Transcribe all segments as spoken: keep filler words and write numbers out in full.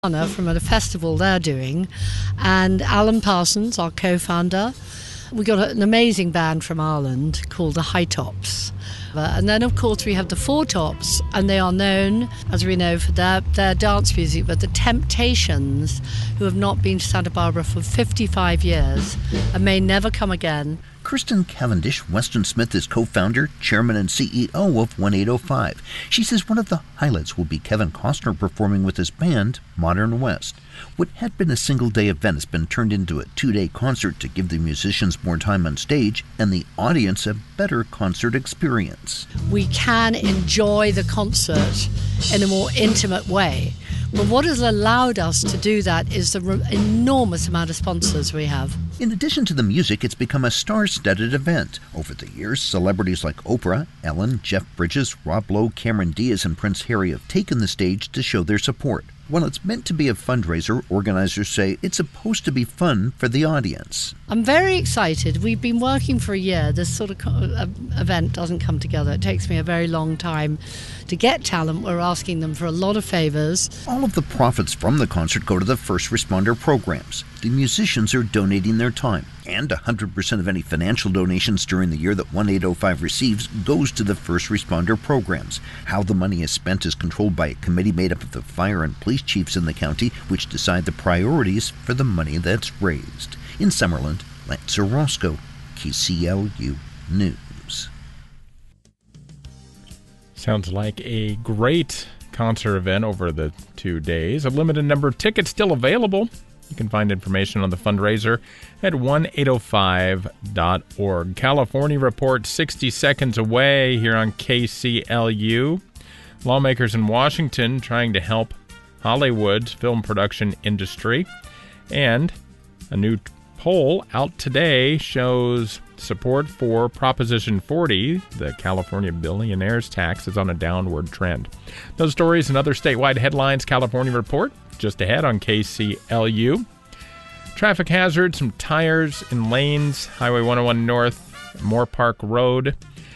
from a festival they're doing, and Alan Parsons, our co-founder. We got an amazing band from Ireland called the High Tops. Uh, and then, of course, we have the Four Tops, and they are known, as we know, for their, their dance music, but the Temptations, who have not been to Santa Barbara for fifty-five years and may never come again. Kirsten Cavendish, Weston Smith is co-founder, chairman, and C E O of one eight oh five. She says one of the highlights will be Kevin Costner performing with his band, Modern West. What had been a single-day event has been turned into a two-day concert to give the musicians more time on stage and the audience a better concert experience. We can enjoy the concert in a more intimate way. But what has allowed us to do that is the re- enormous amount of sponsors we have. In addition to the music, it's become a star-studded event. Over the years, celebrities like Oprah, Ellen, Jeff Bridges, Rob Lowe, Cameron Diaz, and Prince Harry have taken the stage to show their support. While it's meant to be a fundraiser, organizers say it's supposed to be fun for the audience. I'm very excited. We've been working for a year. This sort of co- uh, event doesn't come together. It takes me a very long time to get talent. We're asking them for a lot of favors. All of the profits from the concert go to the first responder programs. The musicians are donating their time, and one hundred percent of any financial donations during the year that one eight oh five receives goes to the first responder programs. How the money is spent is controlled by a committee made up of the fire and police chiefs in the county, which decide the priorities for the money that's raised. In Summerland, Lance Orozco, K C L U News. Sounds like a great concert event over the two days. A limited number of tickets still available. You can find information on the fundraiser at one eight oh five dot org. California Report sixty seconds away here on K C L U. Lawmakers in Washington trying to help Hollywood's film production industry. And a new poll out today shows support for Proposition forty, the California billionaires tax, is on a downward trend. Those stories and other statewide headlines, California Report, just ahead on K C L U. Traffic hazards, some tires in lanes, Highway one oh one North, Moore Park Road.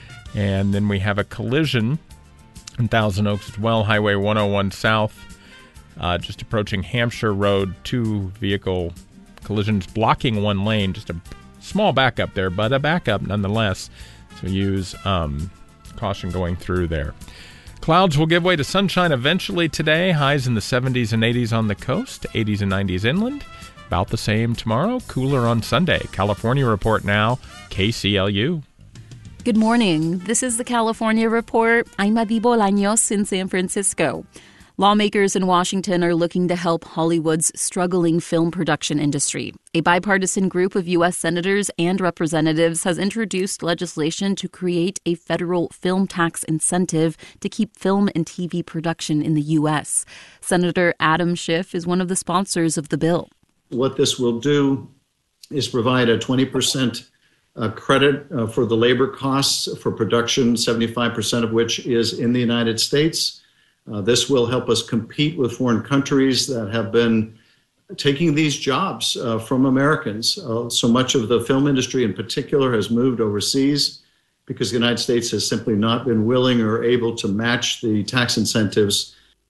And then we have a collision in Thousand Oaks as well, Highway one oh one South, uh, just approaching Hampshire Road. Two vehicle collisions blocking one lane, just a small backup there, but a backup nonetheless. So use um, caution going through there. Clouds will give way to sunshine eventually today. Highs in the seventies and eighties on the coast, eighties and nineties inland. About the same tomorrow, cooler on Sunday. California Report now, K C L U. Good morning. This is the California Report. I'm Adi Bolaños in San Francisco. Lawmakers in Washington are looking to help Hollywood's struggling film production industry. A bipartisan group of U S senators and representatives has introduced legislation to create a federal film tax incentive to keep film and T V production in the U S. Senator Adam Schiff is one of the sponsors of the bill. What this will do is provide a twenty percent uh, credit uh, for the labor costs for production, seventy-five percent of which is in the United States. Uh, this will help us compete with foreign countries that have been taking these jobs uh, from Americans. Uh, so much of the film industry in particular has moved overseas because the United States has simply not been willing or able to match the tax incentives.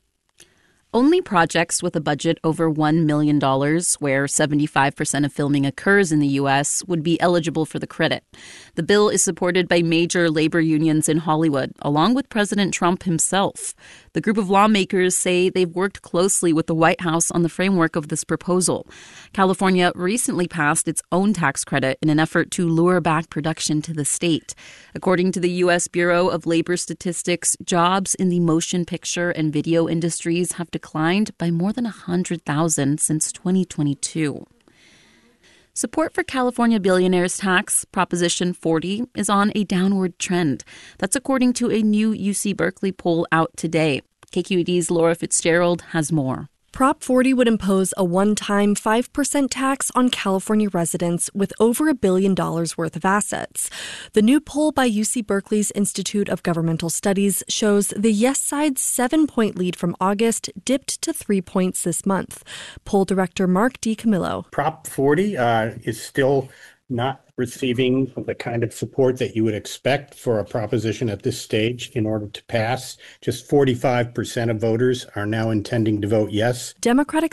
Only projects with a budget over one million dollars, where seventy-five percent of filming occurs in the U S, would be eligible for the credit. The bill is supported by major labor unions in Hollywood, along with President Trump himself. The group of lawmakers say they've worked closely with the White House on the framework of this proposal. California recently passed its own tax credit in an effort to lure back production to the state. According to the U S Bureau of Labor Statistics, jobs in the motion picture and video industries have declined by more than one hundred thousand since twenty twenty-two. Support for California billionaires tax, Proposition forty, is on a downward trend. That's according to a new U C Berkeley poll out today. K Q E D's Laura Fitzgerald has more. Prop forty would impose a one-time five percent tax on California residents with over a billion dollars worth of assets. The new poll by U C Berkeley's Institute of Governmental Studies shows the yes side's seven-point lead from August dipped to three points this month. Poll director Mark DiCamillo. Prop forty uh, is still not receiving the kind of support that you would expect for a proposition at this stage in order to pass. Just forty-five percent of voters are now intending to vote yes. Democratic